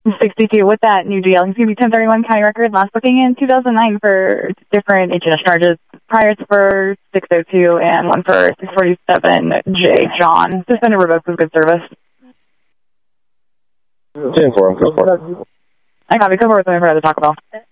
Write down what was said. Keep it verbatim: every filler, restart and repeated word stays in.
sixty-two with that new deal. He's going to be ten thirty-one county record. Last booking in two thousand nine for different H and S charges. Prior to for six oh two and one for six forty-seven J. John. Suspended revoked with good service. ten four, go for it. I copy. Go for it with me for the Taco Bell.